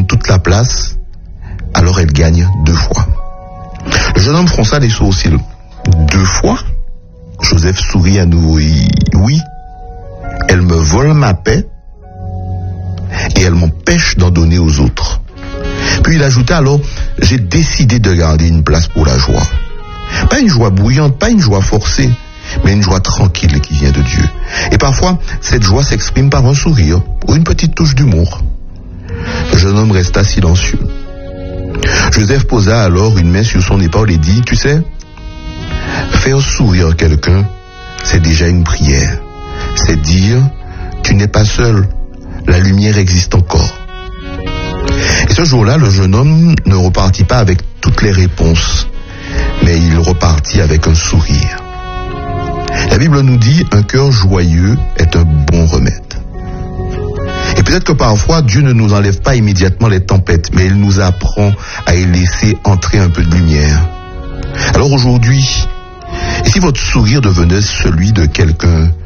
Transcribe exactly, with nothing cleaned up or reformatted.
toute la place, alors elle gagne deux fois. Le jeune homme fronça les sourcils. Deux fois? Joseph sourit à nouveau. Oui, elle me vole ma paix et elle m'empêche d'en donner aux autres. Puis il ajouta alors, j'ai décidé de garder une place pour la joie. Pas une joie bouillante, pas une joie forcée, mais une joie tranquille qui vient de Dieu. Et parfois, cette joie s'exprime par un sourire ou une petite touche d'humour. Le jeune homme resta silencieux. Joseph posa alors une main sur son épaule et dit, tu sais, faire sourire quelqu'un, c'est déjà une prière. C'est dire, tu n'es pas seul, la lumière existe encore. Et ce jour-là, le jeune homme ne repartit pas avec toutes les réponses, mais il repartit avec un sourire. La Bible nous dit, un cœur joyeux est un bon remède. Et peut-être que parfois, Dieu ne nous enlève pas immédiatement les tempêtes, mais il nous apprend à y laisser entrer un peu de lumière. Alors aujourd'hui, et si votre sourire devenait celui de quelqu'un